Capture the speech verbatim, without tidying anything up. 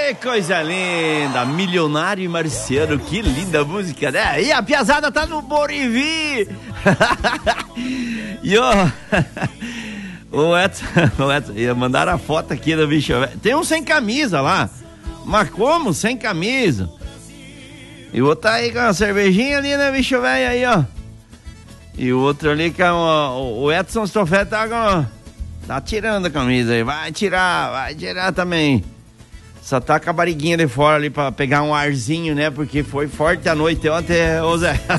Ê, coisa linda, Milionário e Marciano, que linda música, né? E a piazada tá no Borivi. E ó, o Edson, o Edson, ia mandar a foto aqui do bicho velho. Tem um sem camisa lá, mas como sem camisa? E o outro tá aí com uma cervejinha ali, né, bicho velho, aí, ó. E o outro ali com a, o Edson Stoffé tá com, tá tirando a camisa aí, vai tirar, vai tirar também. Só tá com a barriguinha de fora ali pra pegar um arzinho, né? Porque foi forte a noite ontem, ô Zé.